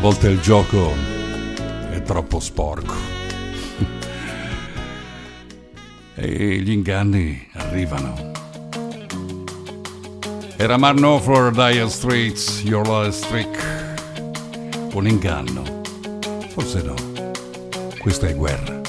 volte il gioco è troppo sporco e gli inganni arrivano. Era Mark Knopfler, Dire Straits, Your Last Trick. Un inganno? Forse no. Questa è guerra.